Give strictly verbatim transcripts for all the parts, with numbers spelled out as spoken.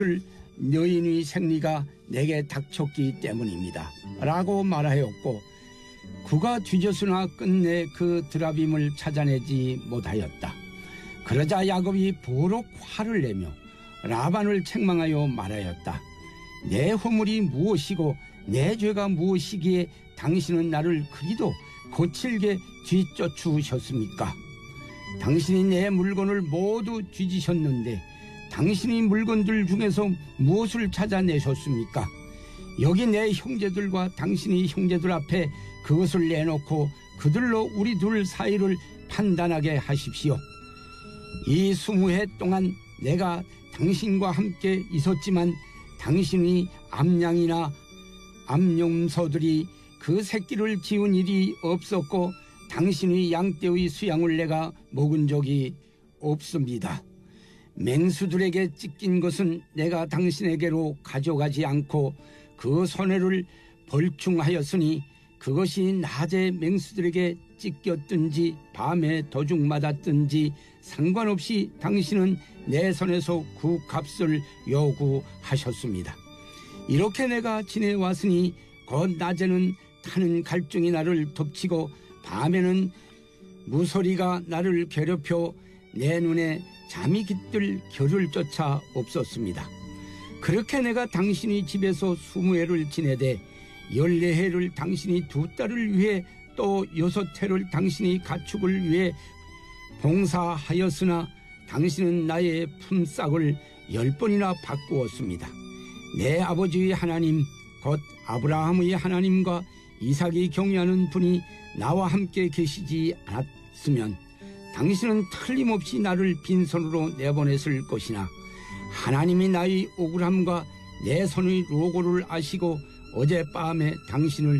여인의 생리가 내게 닥쳤기 때문입니다 라고 말하였고, 그가 뒤졌으나 끝내 그 드라빔을 찾아내지 못하였다. 그러자 야곱이 보록 화를 내며 라반을 책망하여 말하였다. 내 허물이 무엇이고 내 죄가 무엇이기에 당신은 나를 그리도 거칠게 뒤쫓으셨습니까? 당신이 내 물건을 모두 뒤지셨는데 당신이 물건들 중에서 무엇을 찾아내셨습니까? 여기 내 형제들과 당신이 형제들 앞에 그것을 내놓고 그들로 우리 둘 사이를 판단하게 하십시오. 이 스무 해 동안 내가 당신과 함께 있었지만 당신이 암양이나 암염소들이 그 새끼를 지운 일이 없었고 당신의 양떼의 수양을 내가 먹은 적이 없습니다. 맹수들에게 찢긴 것은 내가 당신에게로 가져가지 않고 그 손해를 벌충하였으니 그것이 낮에 맹수들에게 찢겼든지 밤에 도둑맞았든지 상관없이 당신은 내 손에서 그 값을 요구하셨습니다. 이렇게 내가 지내왔으니 곧 낮에는 타는 갈증이 나를 덮치고 밤에는 무소리가 나를 괴롭혀 내 눈에 잠이 깃들 겨를 쫓아 없었습니다. 그렇게 내가 당신이 집에서 스무 해를 지내되 열네 해를 당신이 두 딸을 위해 또 여섯 해를 당신이 가축을 위해 봉사하였으나 당신은 나의 품삯을 열 번이나 바꾸었습니다. 내 아버지의 하나님 곧 아브라함의 하나님과 이삭이 경외하는 분이 나와 함께 계시지 않았으면 당신은 틀림없이 나를 빈손으로 내보냈을 것이나 하나님이 나의 억울함과 내 손의 로고를 아시고 어젯밤에 당신을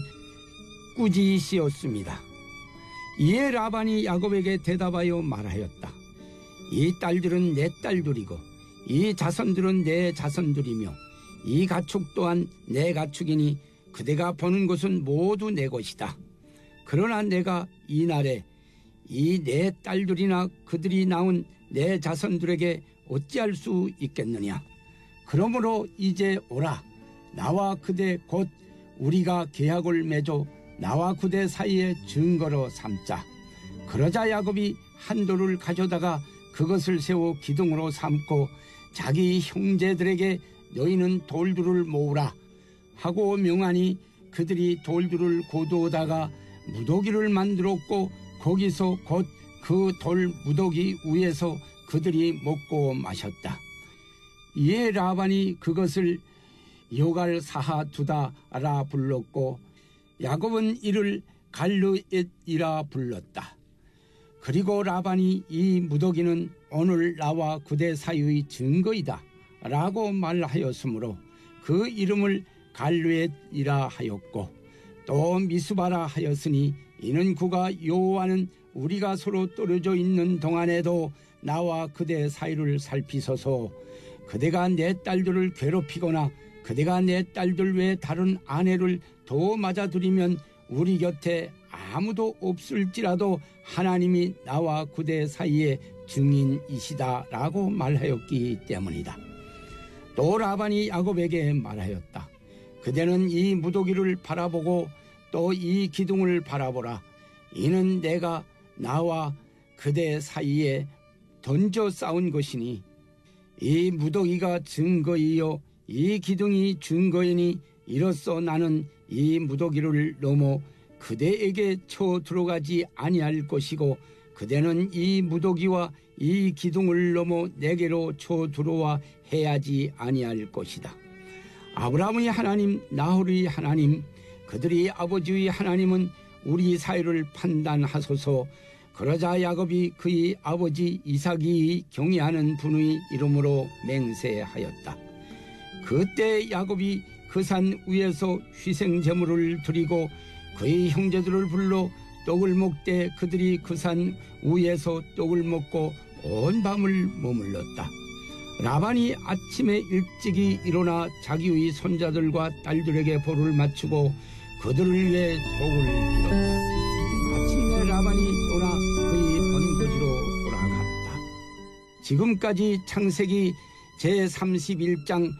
꾸짖으셨습니다. 이에 라반이 야곱에게 대답하여 말하였다. 이 딸들은 내 딸들이고 이 자손들은 내 자손들이며 이 가축 또한 내 가축이니 그대가 보는 것은 모두 내 것이다. 그러나 내가 이날에 이 내 딸들이나 그들이 낳은 내 자손들에게 어찌할 수 있겠느냐. 그러므로 이제 오라. 나와 그대 곧 우리가 계약을 맺어 나와 그대 사이에 증거로 삼자. 그러자 야곱이 한 돌을 가져다가 그것을 세워 기둥으로 삼고 자기 형제들에게 너희는 돌들을 모으라 하고 명하니 그들이 돌들을 고두어다가 무더기를 만들었고 거기서 곧 그 돌 무더기 위에서 그들이 먹고 마셨다. 이에 라반이 그것을 요갈사하 두다라 불렀고 야곱은 이를 갈르엣이라 불렀다. 그리고 라반이 이 무더기는 오늘 나와 그대 사이의 증거이다 라고 말하였으므로 그 이름을 갈르엣이라 하였고 또 미스바라 하였으니 이는 그가 여호와는 우리가 서로 떨어져 있는 동안에도 나와 그대 사이를 살피소서. 그대가 내 딸들을 괴롭히거나 그대가 내 딸들 외에 다른 아내를 더 맞아들이면 우리 곁에 아무도 없을지라도 하나님이 나와 그대 사이의 증인이시다 라고 말하였기 때문이다. 또 라반이 야곱에게 말하였다. 그대는 이 무더기를 바라보고 또 이 기둥을 바라보라. 이는 내가 나와 그대 사이에 던져 쌓은 것이니 이 무더기가 증거이요 이 기둥이 증거이니 이로써 나는 이 무더기를 넘어 그대에게 쳐 들어가지 아니할 것이고 그대는 이 무더기와 이 기둥을 넘어 내게로 쳐 들어와 해야지 아니할 것이다. 아브라함의 하나님 나홀의 하나님 그들이 아버지의 하나님은 우리 사이를 판단하소서. 그러자 야곱이 그의 아버지 이삭이 경외하는 분의 이름으로 맹세하였다. 그때 야곱이 그 산 위에서 희생제물을 드리고 그의 형제들을 불러 떡을 먹되 그들이 그 산 위에서 떡을 먹고 온 밤을 머물렀다. 라반이 아침에 일찍이 일어나 자기의 손자들과 딸들에게 볼을 맞추고 그들을 위해 복을 빌었다. 아침에 라반이 떠나 그의 본거지로 돌아갔다. 지금까지 창세기 제삼십일 장